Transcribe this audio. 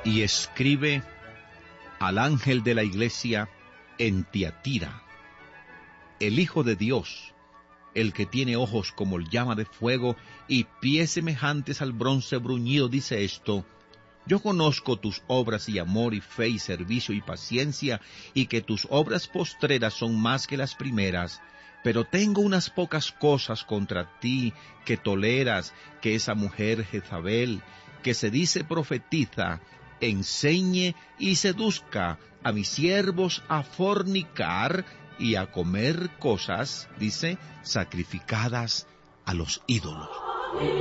Y escribe al ángel de la iglesia en Tiatira: el Hijo de Dios, el que tiene ojos como llama de fuego y pies semejantes al bronce bruñido, dice esto: yo conozco tus obras y amor y fe y servicio y paciencia, y que tus obras postreras son más que las primeras. Pero tengo unas pocas cosas contra ti, que toleras, que esa mujer Jezabel, que se dice profetiza, enseñe y seduzca a mis siervos a fornicar y a comer cosas, dice, sacrificadas a los ídolos.